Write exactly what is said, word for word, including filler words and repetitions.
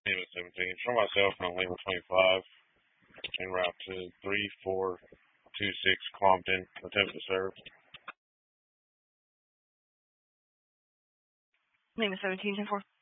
Lima seventeen. Show myself on Lima twenty-five. En route to three four two six Compton. Attempt to serve. Lima seventeen, ten four.